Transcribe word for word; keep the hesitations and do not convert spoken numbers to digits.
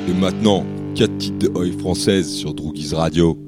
Et maintenant, quatre titres de Oi française sur Droogies Radio.